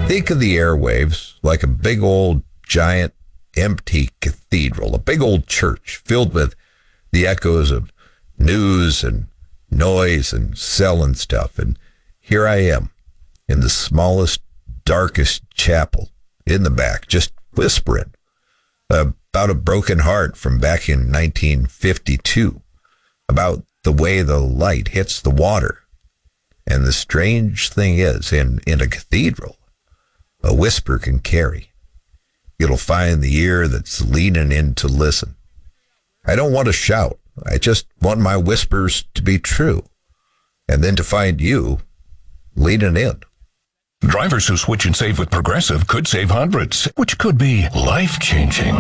Think of the airwaves like a big old giant empty cathedral, a big old church filled with the echoes of news and noise and selling stuff. And here I am in the smallest, darkest chapel in the back, just whispering about a broken heart from back in 1952, about the way the light hits the water. And the strange thing is, in a cathedral, a whisper can carry. It'll find the ear that's leaning in to listen. I don't want to shout. I just want my whispers to be true. And then to find you leaning in. Drivers who switch and save with Progressive could save hundreds, which could be life-changing.